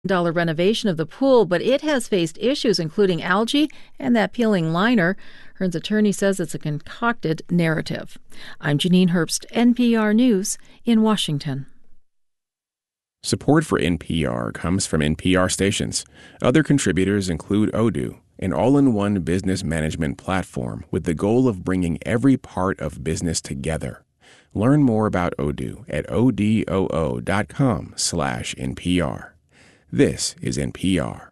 renovation of the pool, but it has faced issues, including algae and that peeling liner. Hearn's attorney says it's a concocted narrative. I'm Janine Herbst, NPR News in Washington. Support for NPR comes from NPR stations. Other contributors include Odoo, an all-in-one business management platform with the goal of bringing every part of business together. Learn more about Odoo at odoo.com/NPR. This is NPR.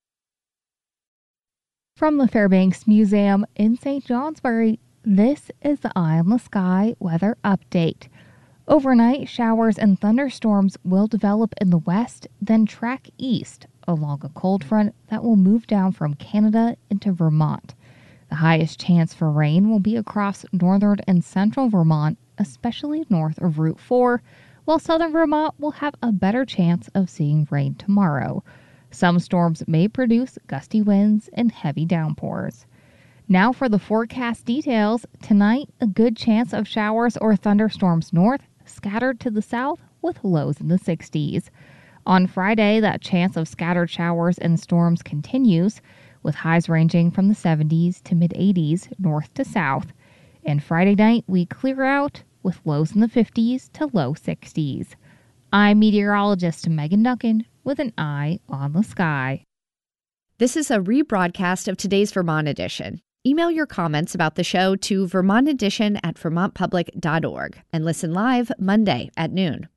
From the Fairbanks Museum in St. Johnsbury, this is the Eye on the Sky weather update. Overnight, showers and thunderstorms will develop in the west, then track east along a cold front that will move down from Canada into Vermont. The highest chance for rain will be across northern and central Vermont, especially north of Route 4, while southern Vermont will have a better chance of seeing rain tomorrow. Some storms may produce gusty winds and heavy downpours. Now for the forecast details. Tonight, a good chance of showers or thunderstorms north, scattered to the south with lows in the 60s. On Friday, that chance of scattered showers and storms continues, with highs ranging from the 70s to mid-80s north to south. And Friday night, we clear out with lows in the 50s to low 60s. I'm meteorologist Megan Duncan with an eye on the sky. This is a rebroadcast of today's Vermont Edition. Email your comments about the show to vermontedition@vermontpublic.org and listen live Monday at noon.